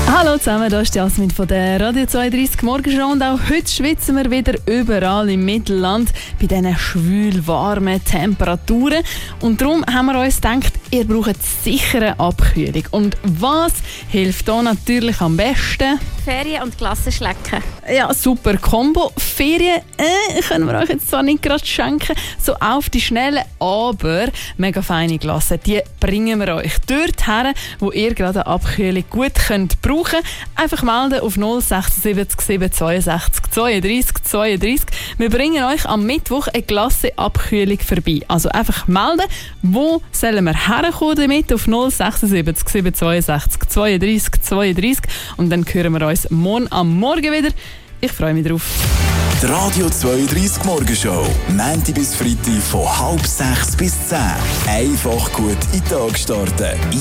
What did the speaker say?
Hallo zusammen, hier ist Jasmin von der Radio 32 Morgenshow und auch heute schwitzen wir wieder überall im Mittelland bei diesen schwül warmen Temperaturen und darum haben wir uns gedacht, ihr braucht sicher eine Abkühlung. Und was hilft da natürlich am besten? Ferien und Glasse schlecken. Ja, super Kombo. Ferien können wir euch jetzt zwar nicht gerade schenken, so auf die Schnelle, aber mega feine Glasse, die bringen wir euch dort her, wo ihr gerade eine Abkühlung gut könnt brauchen. Einfach melden auf 076 762 32 32. Wir bringen euch am Mittwoch eine Glasse-Abkühlung vorbei. Also einfach melden, wo sollen wir herkommen damit auf 076 762 32 32 und dann hören wir uns morgen am Morgen wieder. Ich freue mich drauf. Die Radio 32 Morgenshow, Montag bis Freitag von 5:30 bis 10. Einfach gut in den Tag starten.